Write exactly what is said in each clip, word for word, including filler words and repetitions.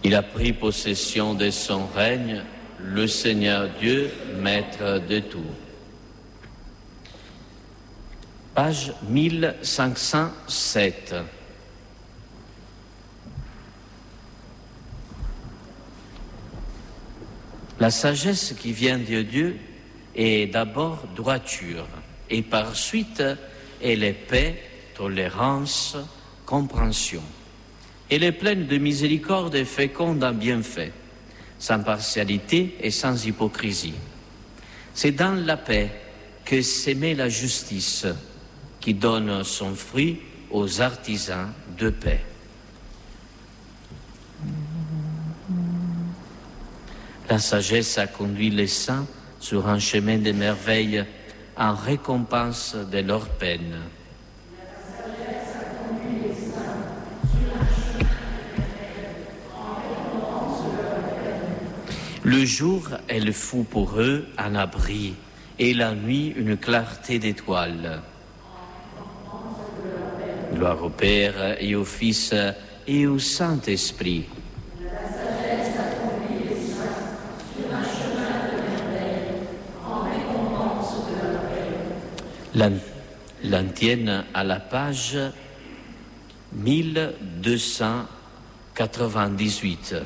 Il a pris possession de son règne, le Seigneur Dieu, maître de tout. Page mille cinq cent sept. La sagesse qui vient de Dieu est d'abord droiture, et par suite elle est paix, tolérance, compréhension. Elle est pleine de miséricorde et féconde en bienfaits, sans partialité et sans hypocrisie. C'est dans la paix que s'émet la justice, qui donne son fruit aux artisans de paix. La sagesse a conduit les saints sur un chemin de merveilles en récompense de leurs peines. Le jour, elle fut pour eux un abri, et la nuit, une clarté d'étoiles. Gloire au Père et au Fils et au Saint-Esprit. L'en tienne à la page mille deux cent quatre-vingt-dix-huit.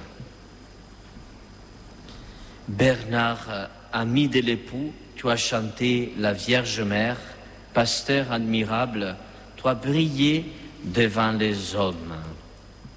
Bernard, ami de l'époux, tu as chanté la Vierge Mère, pasteur admirable, tu as brillé devant les hommes.